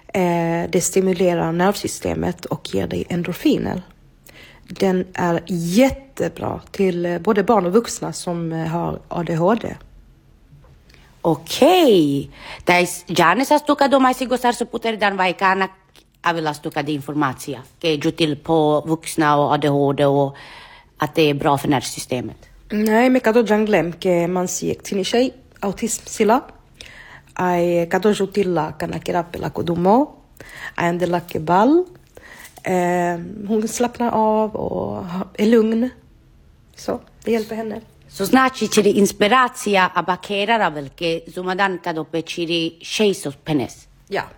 Det stimulerar nervsystemet och ger dig endorfiner. Den är jättebra till både barn och vuxna som har ADHD. Okej. Dais Janis has tukado mai sigosar sa puter dan vaikana avilas tukade informatia. Ke till på vuxna och ADHD och att det är bra för nervsystemet. Nej, me kado janglem ke man siek tini shay autism sila. Ai kado jutilla kana kirapela kodumo. Ai andela ke ball. Hon slappnar av och är lugn. Så det hjälper henne. So znači čiri inspiracija abakerara velike zumadan kado pečiri šejsos penes. Ja.